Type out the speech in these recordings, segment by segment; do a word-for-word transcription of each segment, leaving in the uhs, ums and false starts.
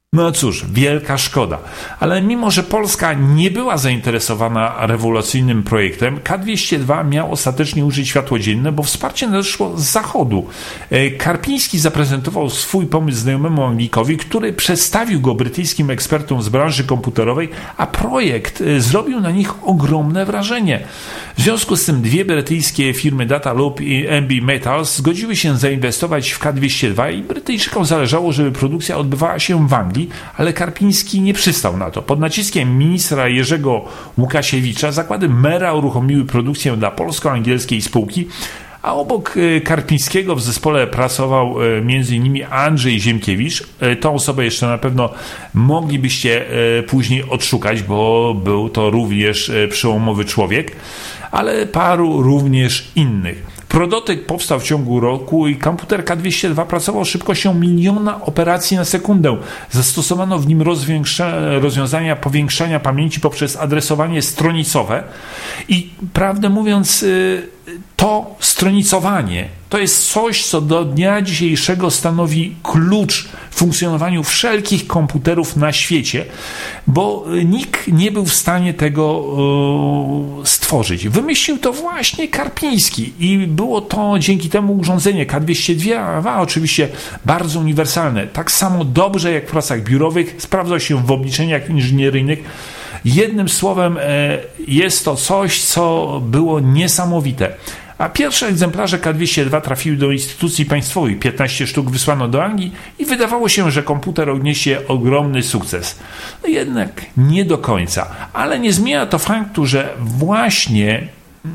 No cóż, wielka szkoda. Ale mimo, że Polska nie była zainteresowana rewolucyjnym projektem, K dwieście dwa miał ostatecznie użyć światło dzienne, bo wsparcie nadeszło z zachodu. Karpiński zaprezentował swój pomysł znajomemu Anglikowi, który przedstawił go brytyjskim ekspertom z branży komputerowej, a projekt zrobił na nich ogromne wrażenie. W związku z tym dwie brytyjskie firmy Dataloop i M B Metals zgodziły się zainwestować w K dwieście dwa i Brytyjczykom zależało, żeby produkcja odbywała się w Anglii, ale Karpiński nie przystał na to. Pod naciskiem ministra Jerzego Łukasiewicza zakłady Mera uruchomiły produkcję dla polsko-angielskiej spółki, a obok Karpińskiego w zespole pracował między innymi Andrzej Ziemkiewicz. Tą osobę jeszcze na pewno moglibyście później odszukać, bo był to również przełomowy człowiek, ale paru również innych. Prototyp powstał w ciągu roku i komputer K dwieście dwa pracował szybkością miliona operacji na sekundę. Zastosowano w nim rozwiązania powiększania pamięci poprzez adresowanie stronicowe i prawdę mówiąc to stronicowanie to jest coś, co do dnia dzisiejszego stanowi klucz w funkcjonowaniu wszelkich komputerów na świecie, bo nikt nie był w stanie tego e, stworzyć. Wymyślił to właśnie Karpiński i było to dzięki temu urządzenie K dwieście dwa oczywiście bardzo uniwersalne. Tak samo dobrze jak w pracach biurowych sprawdza się w obliczeniach inżynieryjnych. Jednym słowem e, jest to coś, co było niesamowite. A pierwsze egzemplarze K dwieście dwa trafiły do instytucji państwowych. piętnaście sztuk wysłano do Anglii i wydawało się, że komputer odniesie ogromny sukces. No jednak nie do końca. Ale nie zmienia to faktu, że właśnie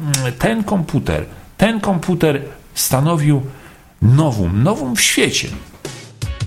ten komputer, ten komputer stanowił novum, novum w świecie.